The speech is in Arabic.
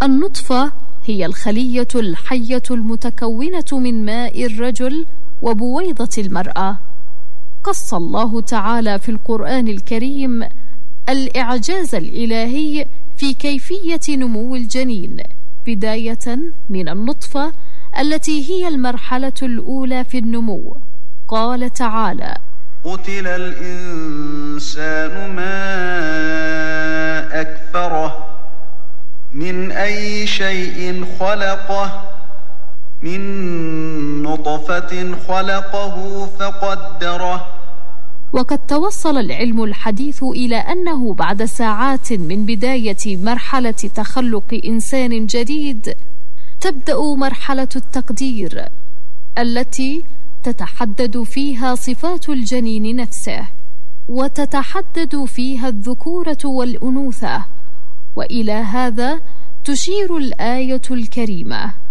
النطفة هي الخلية الحية المتكونة من ماء الرجل وبويضة المرأة. قص الله تعالى في القرآن الكريم الإعجاز الإلهي في كيفية نمو الجنين، بداية من النطفة التي هي المرحلة الأولى في النمو. قال تعالى: قتل الإنسان ما أكفره من أي شيء خلقه من نطفة خلقه فقدره. وقد توصل العلم الحديث إلى أنه بعد ساعات من بداية مرحلة تخلق إنسان جديد تبدأ مرحلة التقدير التي تتحدد فيها صفات الجنين نفسه، وتتحدد فيها الذكورة والأنوثة. وإلى هذا تشير الآية الكريمة: